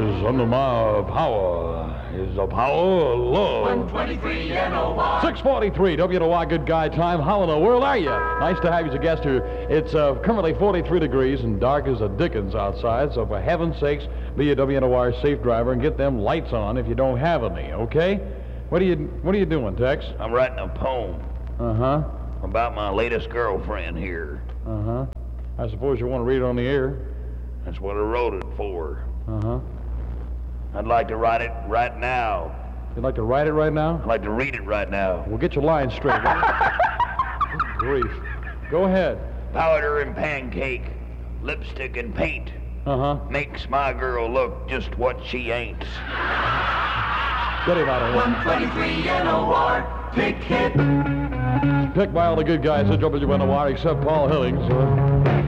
under my power is the power of love. 123 NOI. 643 WNOI, good guy time. How in the world are you? Nice to have you as a guest here. It's currently 43 degrees and dark as a Dickens outside, so for heaven's sakes, be a WNOI safe driver and get them lights on if you don't have any, okay? What are you doing, Tex? I'm writing a poem Uh-huh. about my latest girlfriend here. Uh-huh. I suppose you want to read it on the air? That's what I wrote it for. Uh-huh. I'd like to write it right now. You'd like to write it right now? I'd like to read it right now. We'll get your lines straight. Good grief. Go ahead. Powder and pancake, lipstick and paint Uh-huh. makes my girl look just what she ain't. Get him out of here. 123 NOI. Pick hit. Picked by all the good guys at WNOR except Paul Hillings.